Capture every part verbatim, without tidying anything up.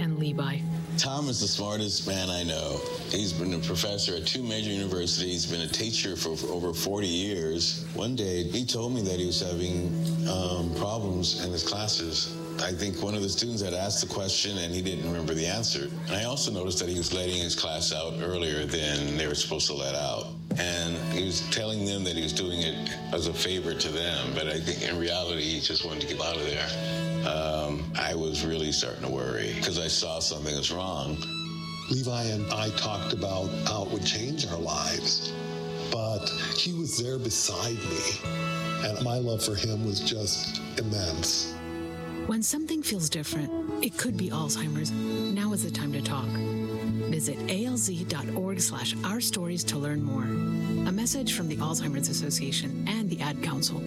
and Levi. Tom is the smartest man I know. He's been a professor at two major universities, been a teacher for, for over forty years. One day, he told me that he was having um, problems in his classes. I think one of the students had asked the question and he didn't remember the answer. And I also noticed that he was letting his class out earlier than they were supposed to let out. And he was telling them that he was doing it as a favor to them, but I think in reality, he just wanted to get out of there. Um, I was really starting to worry because I saw something was wrong. Levi and I talked about how it would change our lives, but he was there beside me, and my love for him was just immense. When something feels different, it could be Alzheimer's. Now is the time to talk. Visit alz.org slash our stories to learn more. A message from the Alzheimer's Association and the Ad Council.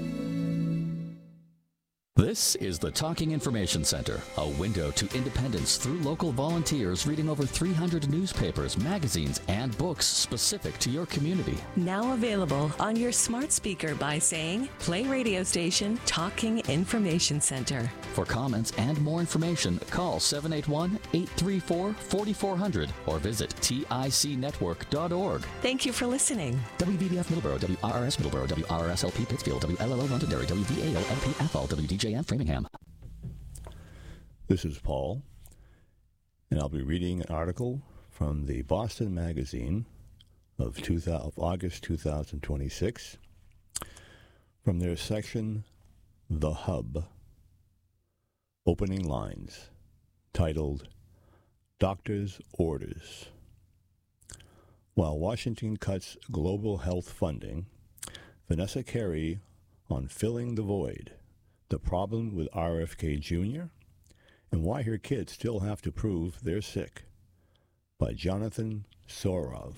This is the Talking Information Center, a window to independence through local volunteers reading over three hundred newspapers, magazines, and books specific to your community. Now available on your smart speaker by saying, play radio station Talking Information Center. For comments and more information, call seven eight one, eight three four, four four zero zero or visit tic network dot org. Thank you for listening. W B B F Middleborough, W R R S Middleborough, W R R S L P Pittsfield, W L L O Londonderry, W V A O L P F L, W D J M Framingham. This is Paul, and I'll be reading an article from the Boston Magazine of, two thousand, of August two thousand twenty-six from their section, The Hub. Opening lines, titled, Doctor's Orders. While Washington cuts global health funding, Vanessa Carey on Filling the Void, the problem with R F K Junior, and why her kids still have to prove they're sick, by Jonathan Sorov.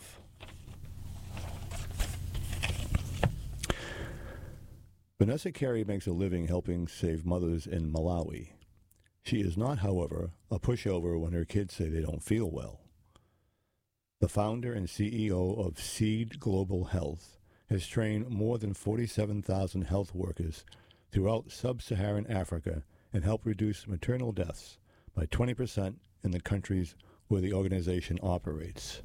Vanessa Carey makes a living helping save mothers in Malawi. She is not, however, a pushover when her kids say they don't feel well. The founder and C E O of Seed Global Health has trained more than forty-seven thousand health workers throughout sub-Saharan Africa and helped reduce maternal deaths by twenty percent in the countries where the organization operates.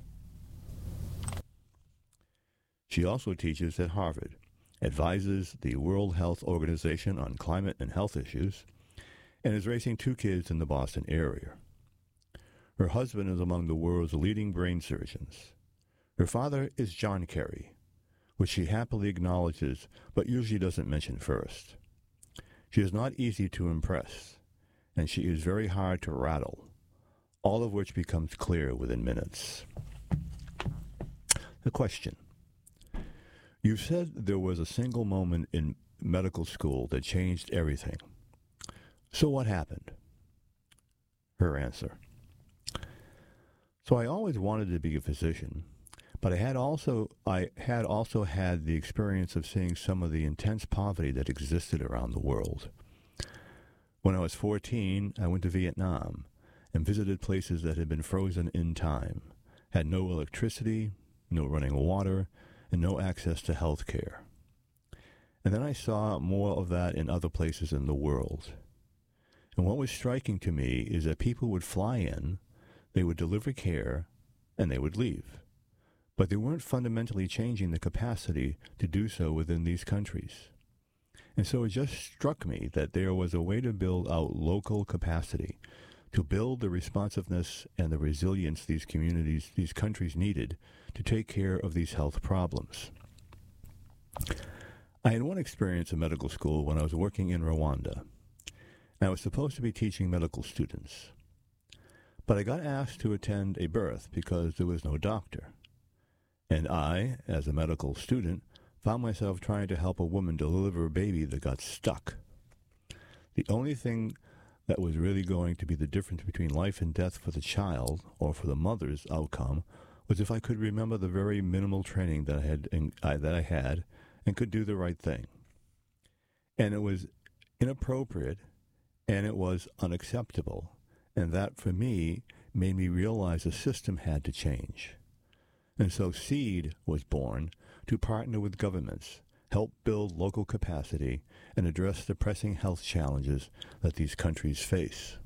She also teaches at Harvard, advises the World Health Organization on climate and health issues, and is raising two kids in the Boston area. Her husband is among the world's leading brain surgeons. Her father is John Carey, which she happily acknowledges but usually doesn't mention first. She is not easy to impress, and she is very hard to rattle, all of which becomes clear within minutes. The question. You said there was a single moment in medical school that changed everything. So what happened? Her answer. So I always wanted to be a physician, but I had also I had also had the experience of seeing some of the intense poverty that existed around the world. When I was fourteen, I went to Vietnam and visited places that had been frozen in time, had no electricity, no running water, and no access to health care. And then I saw more of that in other places in the world. And what was striking to me is that people would fly in, they would deliver care, and they would leave. But they weren't fundamentally changing the capacity to do so within these countries. And so it just struck me that there was a way to build out local capacity, to build the responsiveness and the resilience these communities, these countries needed to take care of these health problems. I had one experience in medical school when I was working in Rwanda. I was supposed to be teaching medical students. But I got asked to attend a birth because there was no doctor. And I, as a medical student, found myself trying to help a woman deliver a baby that got stuck. The only thing that was really going to be the difference between life and death for the child, or for the mother's outcome, was if I could remember the very minimal training that I had, in, I, that I had and could do the right thing. And it was inappropriate, and it was unacceptable. And that, for me, made me realize the system had to change. And so SEED was born to partner with governments, help build local capacity, and address the pressing health challenges that these countries face.